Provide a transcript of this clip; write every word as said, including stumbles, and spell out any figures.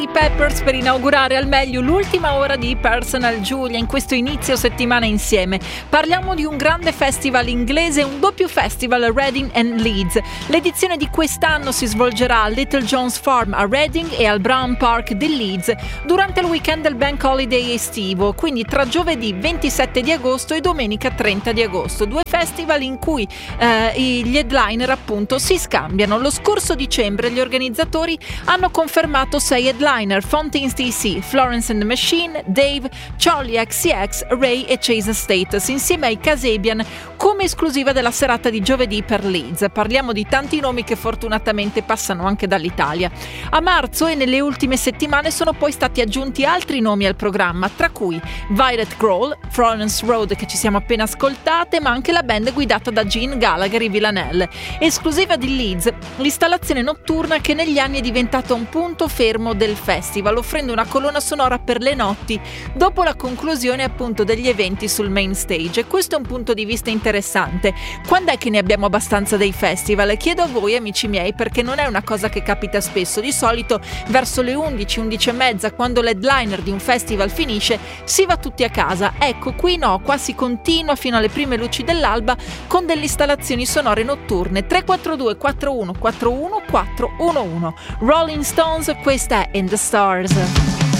I Peppers per inaugurare al meglio l'ultima ora di Personal Giulia in questo inizio settimana insieme. Parliamo di un grande festival inglese, un doppio festival a Reading and Leeds. L'edizione di quest'anno si svolgerà al Little John's Farm a Reading e al Brown Park di Leeds durante il weekend del Bank Holiday estivo, quindi tra giovedì ventisette di agosto e domenica trenta di agosto. Due festival in cui eh, gli headliner appunto si scambiano. Lo scorso dicembre gli organizzatori hanno confermato sei headliner: Fontaine's D C, Florence and the Machine, Dave, Charlie X C X, Ray e Chase Status insieme ai Kasabian come esclusiva della serata di giovedì per Leeds. Parliamo di tanti nomi che fortunatamente passano anche dall'Italia. A marzo e nelle ultime settimane sono poi stati aggiunti altri nomi al programma, tra cui Violet Grohl, Florence Road che ci siamo appena ascoltate, ma anche la band guidata da Gene Gallagher e Villanelle. Esclusiva di Leeds, l'installazione notturna che negli anni è diventata un punto fermo del festival, offrendo una colonna sonora per le notti dopo la conclusione appunto degli eventi sul main stage. E questo è un punto di vista interessante. Quando è che ne abbiamo abbastanza dei festival? Chiedo a voi, amici miei, perché non è una cosa che capita spesso. Di solito verso le undici, undici e mezza, quando l'headliner di un festival finisce, si va tutti a casa. Ecco, qui no, qua si continua fino alle prime luci dell'alba con delle installazioni sonore notturne. Tre quattro due quattro uno quattro uno quattro uno uno. Rolling Stones, questa è In the Stars.